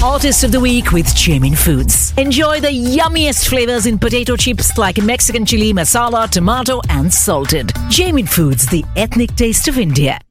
Hottest of the week with Jamin Foods. Enjoy the yummiest flavors in potato chips like Mexican chili, masala, tomato and salted. Jamin Foods, the ethnic taste of India.